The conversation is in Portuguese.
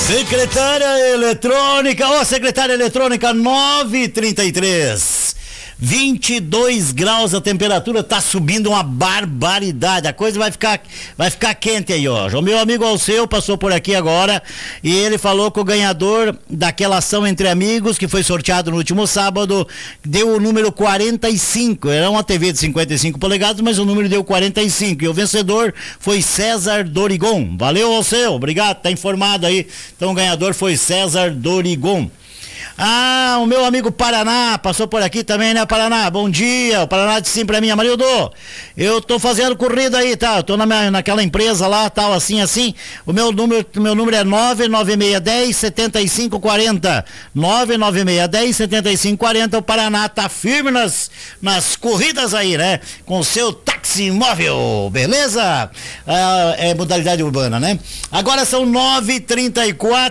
Secretária eletrônica, secretária eletrônica 933. 22 graus a temperatura, tá subindo uma barbaridade, a coisa vai ficar quente aí, ó. O meu amigo Alceu passou por aqui agora e ele falou que o ganhador daquela ação entre amigos, que foi sorteado no último sábado, deu o número 45, era uma TV de 55 polegadas, mas o número deu 45, e o vencedor foi César Dorigon. Valeu, Alceu, obrigado, tá informado aí. Então o ganhador foi César Dorigon. Ah, o meu amigo Paraná passou por aqui também, né, Paraná? Bom dia. O Paraná disse sim pra mim: Amarildo, eu tô fazendo corrida aí, tá? Eu tô naquela empresa lá, tal, assim. O meu número é 99610-7540. 99610-7540. O Paraná tá firme nas corridas aí, né? Com o seu táxi móvel, beleza? É modalidade urbana, né? Agora são 9h34.